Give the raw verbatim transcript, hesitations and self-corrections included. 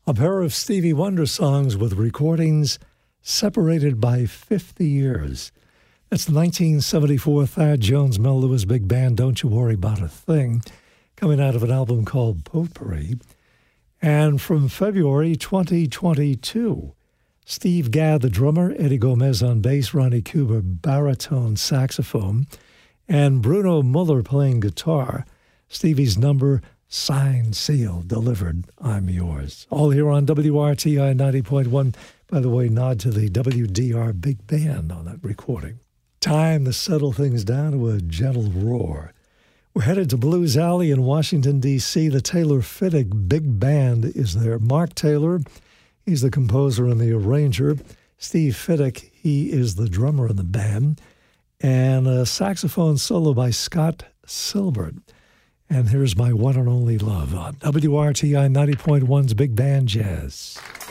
A pair of Stevie Wonder songs with recordings separated by fifty years. That's the nineteen seventy-four Thad Jones Mel Lewis Big Band, Don't You Worry About a Thing, coming out of an album called Potpourri. And from February twenty twenty-two, Steve Gadd, the drummer, Eddie Gomez on bass, Ronnie Cuber, baritone saxophone, and Bruno Muller playing guitar. Stevie's number, signed, sealed, delivered, I'm Yours. All here on W R T I ninety point one. By the way, nod to the W D R Big Band on that recording. Time to settle things down to a gentle roar. We're headed to Blues Alley in Washington, D C The Taylor Fittick Big Band is there. Mark Taylor, he's the composer and the arranger. Steve Fittick, he is the drummer in the band. And a saxophone solo by Scott Silbert. And here's My One and Only Love on W R T I ninety point one's Big Band Jazz.